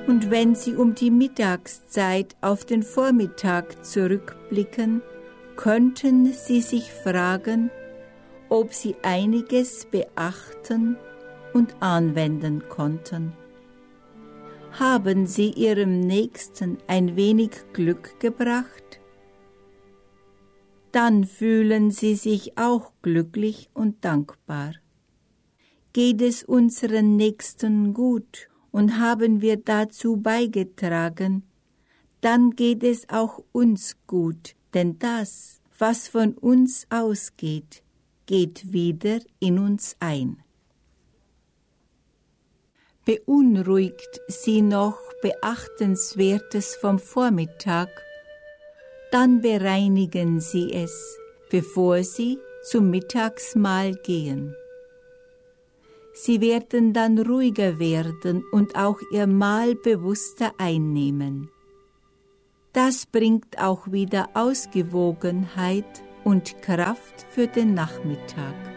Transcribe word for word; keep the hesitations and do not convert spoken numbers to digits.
Und wenn Sie um die Mittagszeit auf den Vormittag zurückblicken, könnten Sie sich fragen, ob Sie einiges beachten und anwenden konnten. Haben Sie Ihrem Nächsten ein wenig Glück gebracht? Dann fühlen Sie sich auch glücklich und dankbar. Geht es unseren Nächsten gut und haben wir dazu beigetragen, dann geht es auch uns gut, denn das, was von uns ausgeht, geht wieder in uns ein. Beunruhigt Sie noch Beachtenswertes vom Vormittag, dann bereinigen Sie es, bevor Sie zum Mittagsmahl gehen. Sie werden dann ruhiger werden und auch Ihr Mahl bewusster einnehmen. Das bringt auch wieder Ausgewogenheit und Kraft für den Nachmittag.